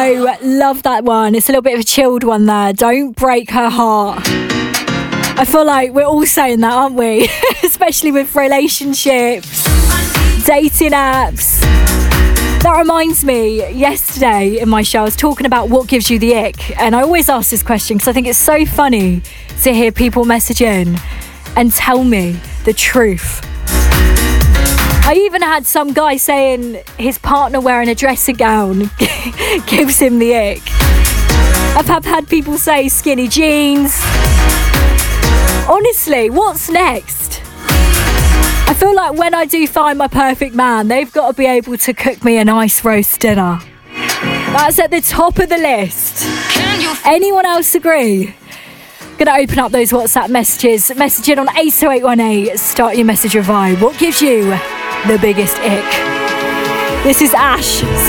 I love that one. It's a little bit of a chilled one there. Don't break her heart. I feel like we're all saying that, aren't we? Especially with relationships, dating apps. That reminds me, yesterday in my show, I was talking about what gives you the ick. And I always ask this question because I think it's so funny to hear people message in and tell me the truth. I even had some guy saying his partner wearing a dressing gown gives him the ick. I've had people say skinny jeans. Honestly, what's next? I feel like when I do find my perfect man, they've got to be able to cook me a nice roast dinner. That's at the top of the list. Anyone else agree? Gonna open up those WhatsApp messages. Message in on 80818. Start your message with vibe. What gives you the biggest ick? This is Ash.